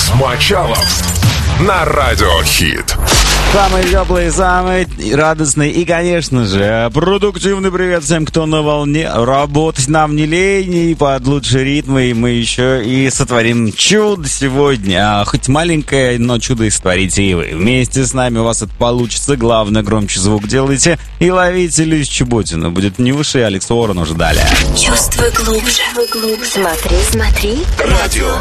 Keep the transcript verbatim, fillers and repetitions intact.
Алекс Мочалов на Радиохит. Самый теплый, самый радостный и, конечно же, продуктивный привет всем, кто на волне. Работать нам не лень, и под лучшие ритмы и мы еще и сотворим чудо сегодня. А хоть маленькое, но чудо и сотворите и вы. Вместе с нами у вас это получится. Главное, громче звук делайте и ловите Люсь Чеботину. Будет Нюша и Алекс Уоррен уже далее. Чувствуй глубже. Смотри, смотри. Радио